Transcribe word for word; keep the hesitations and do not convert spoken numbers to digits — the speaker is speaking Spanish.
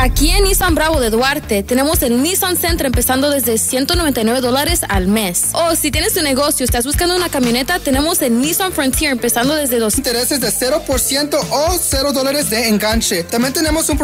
Aquí en Nissan Bravo de Duarte tenemos el Nissan Sentra empezando desde ciento noventa y nueve dólares al mes. O si tienes tu negocio, estás buscando una camioneta, tenemos el Nissan Frontier empezando desde dos intereses de cero por ciento o cero dólares de enganche. También tenemos un